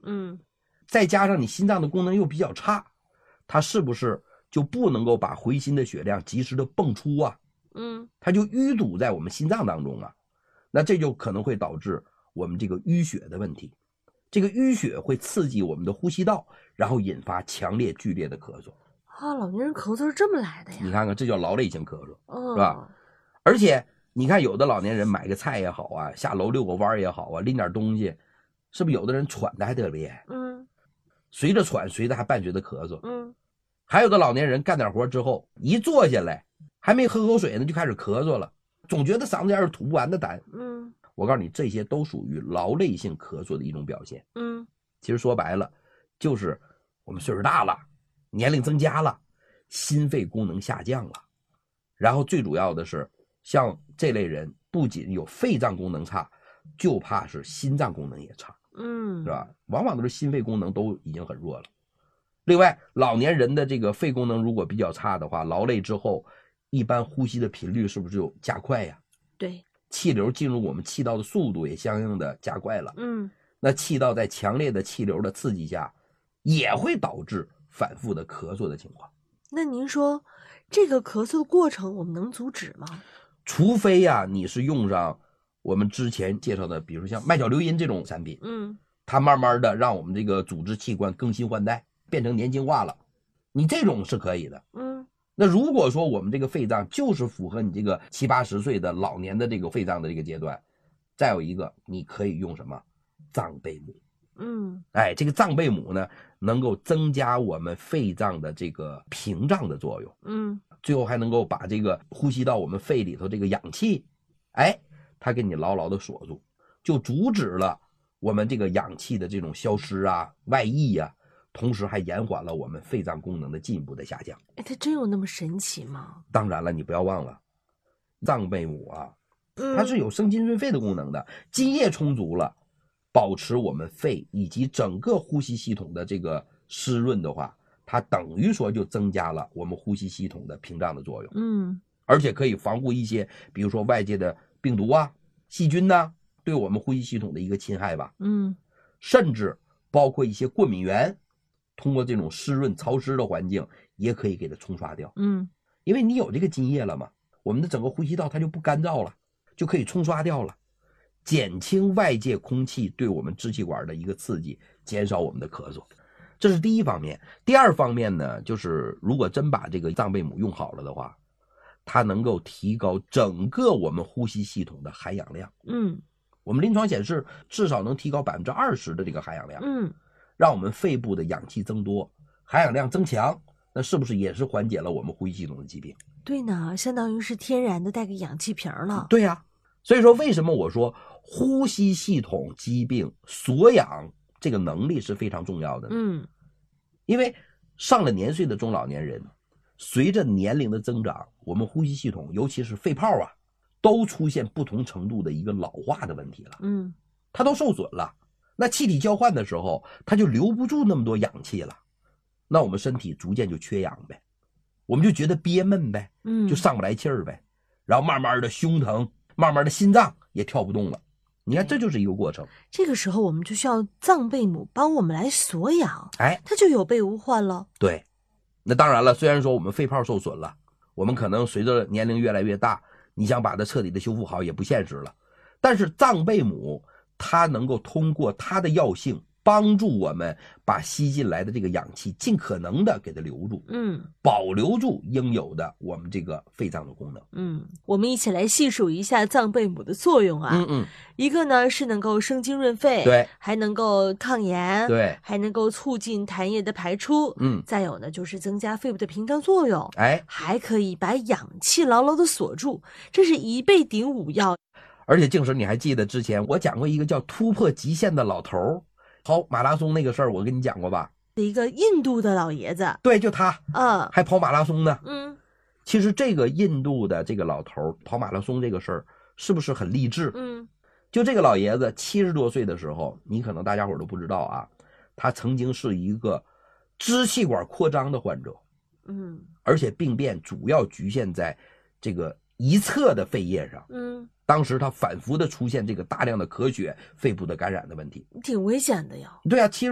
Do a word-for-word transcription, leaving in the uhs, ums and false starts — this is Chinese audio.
嗯， 再加上你心脏的功能又比较差，它是不是就不能够把回心的血量及时的泵出啊？ 嗯， 它就淤堵在我们心脏当中啊，那这就可能会导致我们这个淤血的问题。这个淤血会刺激我们的呼吸道，然后引发强烈剧烈的咳嗽。 啊，老年人咳嗽是这么来的呀？ 你看看，这叫劳累性咳嗽， 哦， 是吧？而且你看，有的老年人买个菜也好啊，下楼遛个弯也好啊，拎点东西，是不是有的人喘的还特别？ 嗯， 随着喘，随着还伴随着咳嗽。 嗯， 还有的老年人干点活之后，一坐下来，还没喝口水呢，就开始咳嗽了，总觉得嗓子眼有吐不完的痰。 嗯， 我告诉你，这些都属于劳累性咳嗽的一种表现。 嗯， 其实说白了，就是我们岁数大了，年龄增加了，心肺功能下降了，然后最主要的是，像这类人不仅有肺脏功能差，就怕是心脏功能也差， 嗯， 是吧？往往都是心肺功能都已经很弱了。另外，老年人的这个肺功能如果比较差的话，劳累之后，一般呼吸的频率是不是就加快呀？ 对， 气流进入我们气道的速度也相应的加快了。 嗯， 那气道在强烈的气流的刺激下，也会导致反复的咳嗽的情况。 那您说这个咳嗽的过程我们能阻止吗？ 除非呀、啊，你是用上我们之前介绍的，比如像麦角硫因这种产品， 嗯， 它慢慢的让我们这个组织器官更新换代，变成年轻化了，你这种是可以的。 嗯， 那如果说我们这个肺脏就是符合你这个七八十岁的老年的这个肺脏的这个阶段，再有一个你可以用什么藏贝母。 嗯， 哎，这个藏贝母呢，能够增加我们肺脏的这个屏障的作用， 嗯， 最后还能够把这个呼吸到我们肺里头这个氧气，哎，它给你牢牢的锁住，就阻止了我们这个氧气的这种消失啊、外溢啊，同时还延缓了我们肺脏功能的进一步的下降。 哎，它真有那么神奇吗？ 当然了，你不要忘了，藏贝母啊， 嗯， 它是有生津润肺的功能的，津液充足了，保持我们肺以及整个呼吸系统的这个湿润的话，它等于说就增加了我们呼吸系统的屏障的作用。 嗯， 而且可以防护一些，比如说外界的病毒啊、细菌呐、啊，对我们呼吸系统的一个侵害吧。 嗯， 甚至包括一些过敏源，通过这种湿润潮湿的环境，也可以给它冲刷掉。 嗯， 因为你有这个津液了嘛，我们的整个呼吸道它就不干燥了，就可以冲刷掉了，减轻外界空气对我们支气管的一个刺激，减少我们的咳嗽。这是第一方面。第二方面呢，就是如果真把这个藏贝母用好了的话，它能够提高整个我们呼吸系统的含氧量。 嗯， 我们临床显示至少能提高百分之二十的这个含氧量。 嗯， 让我们肺部的氧气增多，含氧量增强，那是不是也是缓解了我们呼吸系统的疾病？ 对呢，相当于是天然的带个氧气瓶了。 对呀、啊，所以说为什么我说呼吸系统疾病锁氧这个能力是非常重要的呢？ 嗯， 因为上了年岁的中老年人，随着年龄的增长，我们呼吸系统尤其是肺泡啊，都出现不同程度的一个老化的问题了。 嗯， 它都受损了，那气体交换的时候，它就留不住那么多氧气了，那我们身体逐渐就缺氧呗，我们就觉得憋闷呗， 嗯， 就上不来气儿呗，然后慢慢的胸疼，慢慢的心脏也跳不动了。你看，这就是一个过程。 这个时候我们就需要藏贝母帮我们来锁氧， 哎， 它就有备无患了。 对，那当然了，虽然说我们肺泡受损了，我们可能随着年龄越来越大，你想把它彻底的修复好也不现实了，但是藏贝母它能够通过它的药性帮助我们把吸进来的这个氧气尽可能的给它留住， 嗯， 保留住应有的我们这个肺脏的功能。 嗯，我们一起来细数一下藏贝母的作用啊。 嗯嗯， 一个呢是能够生津润肺， 对， 还能够抗炎， 对， 还能够促进痰液的排出， 嗯， 再有呢就是增加肺部的屏障作用， 哎， 还可以把氧气牢牢的锁住，这是一倍顶五药。 而且静婶，你还记得之前我讲过一个叫突破极限的老头跑马拉松那个事儿，我跟你讲过吧？ 一个印度的老爷子， 对，就他， 嗯， 还跑马拉松呢。 嗯， 其实这个印度的这个老头跑马拉松这个事儿，是不是很励志？ 嗯， 就这个老爷子七十多岁的时候，你可能大家伙都不知道啊，他曾经是一个支气管扩张的患者， 嗯， 而且病变主要局限在这个一侧的肺叶上。 嗯， 当时他反复的出现这个大量的咳血、肺部的感染的问题， 挺危险的呀。 对啊，其实